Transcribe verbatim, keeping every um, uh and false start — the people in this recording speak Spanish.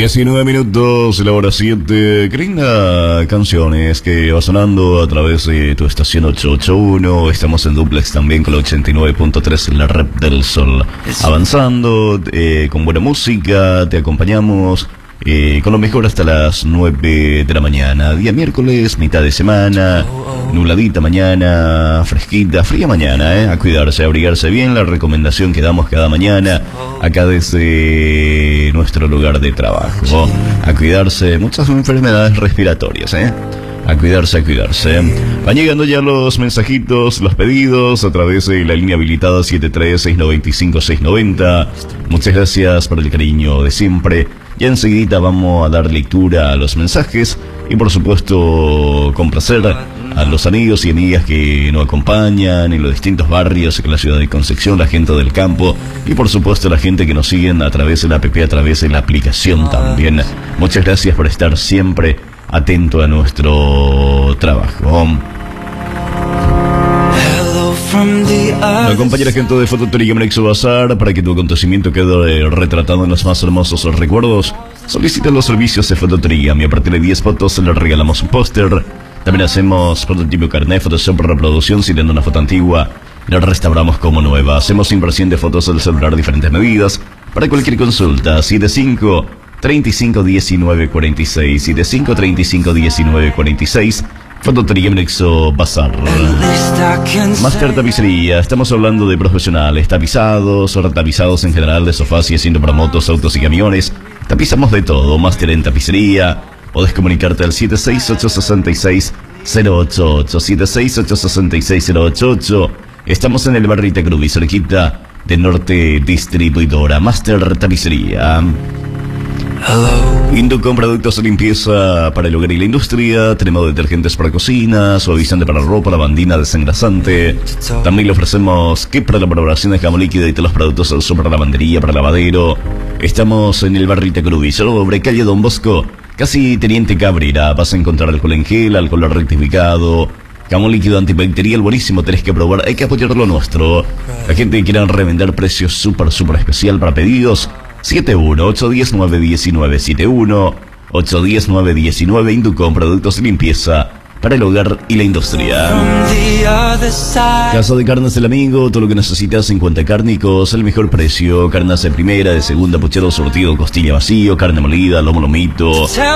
diecinueve minutos, la hora siete. Qué linda canciones que va sonando a través de tu estación ocho ocho uno. Estamos en duplex también con la ochenta y nueve punto tres en la red del sol. Avanzando eh, con buena música, te acompañamos eh, con lo mejor hasta las nueve de la mañana. Día miércoles, mitad de semana, nubladita mañana, fresquita, fría mañana, eh, a cuidarse, a abrigarse bien. La recomendación que damos cada mañana acá desde nuestro lugar de trabajo, a cuidarse, muchas enfermedades respiratorias, eh. A cuidarse, a cuidarse. Van llegando ya los mensajitos, los pedidos a través de la línea habilitada siete tres seis nueve cinco seis nueve cero. Muchas gracias por el cariño de siempre. Ya enseguida vamos a dar lectura a los mensajes y por supuesto complacer a los amigos y amigas que nos acompañan en los distintos barrios de la ciudad de Concepción, la gente del campo y por supuesto la gente que nos siguen a través de la app, a través de la aplicación también. Muchas gracias por estar siempre atento a nuestro trabajo. Nos acompaña la gente de Fototería Mnexo Bazar para que tu acontecimiento quede retratado en los más hermosos recuerdos. Solicita los servicios de Fototería y a partir de diez fotos le regalamos un póster. También hacemos prototipo carnet, Photoshop, reproducción, si teniendo una foto antigua la restauramos como nueva. Hacemos impresión de fotos del celular, diferentes medidas. Para cualquier consulta, siete cinco, treinta y cinco, diecinueve, cuarenta y seis, siete cinco, treinta y cinco, diecinueve, cuarenta y seis. Fototería Mnexo Bazar. Master Tapicería. Estamos hablando de profesionales, tapizados o retapizados en general de sofás y asientos para motos, autos y camiones. Tapizamos de todo. Master en tapicería. Podés comunicarte al siete seis ocho seis seis cero ocho ocho, siete seis ocho seis seis cero ocho ocho. Estamos en el barrio Itacrubi, cerquita de Norte Distribuidora. Master Tapicería. Indo con productos de limpieza para el hogar y la industria. Tenemos detergentes para cocina, suavizante para ropa, lavandina desengrasante. También le ofrecemos kit para la elaboración de jamón líquido y todos los productos de uso para lavandería, para lavadero. Estamos en el barrio Itacrubi, sobre calle Don Bosco, casi Teniente Cabrera. Vas a encontrar alcohol en gel, alcohol rectificado, jamón líquido antibacterial buenísimo. Tenés que probar, hay que apoyar lo nuestro. La gente que quiera revender, precios súper, súper especial para pedidos. siete uno, ocho uno cero, nueve uno nueve, siete uno, ocho uno cero, nueve uno nueve. Inducom, productos de limpieza para el hogar y la industria. Casa de Carnes del Amigo, todo lo que necesitas en cuanto a cárnicos, el mejor precio. Carnes de primera, de segunda, puchero surtido, costilla vacío, carne molida, lomo lomito.